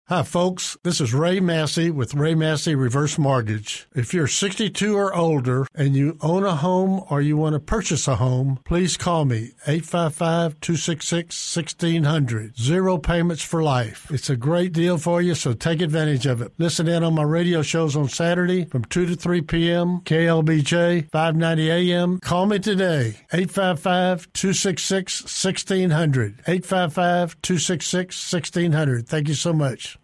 Hi, folks. This is Ray Massey with Ray Massey Reverse Mortgage. If you're 62 or older and you own a home or you want to purchase a home, please call me, 855-266-1600. Zero payments for life. It's a great deal for you, so take advantage of it. Listen in on my radio shows on Saturday from 2 to 3 p.m., KLBJ, 590 a.m. Call me today, 855-266-1600. 855-266-1600. Thank you so much.